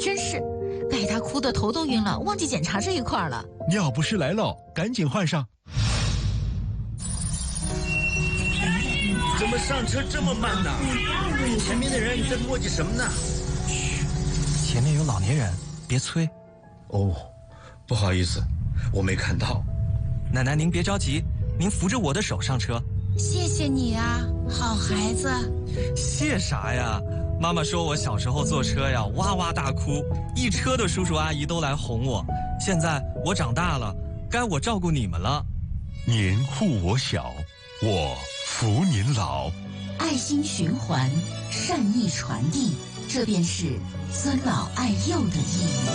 真是，该他哭得头都晕了，忘记检查这一块了。 尿不湿来了，赶紧换上。 怎么上车这么慢呢？前面的人在磨叽什么呢？ 嘘，前面有老年人，别催。 哦，不好意思，我没看到。 奶奶您别着急，您扶着我的手上车。 谢谢你啊，好孩子。 谢啥呀？妈妈说我小时候坐车呀，哇哇大哭，一车的叔叔阿姨都来哄我。现在我长大了，该我照顾你们了。 您护我小，我扶您老。 爱心循环，善意传递，这便是尊老爱幼的意义。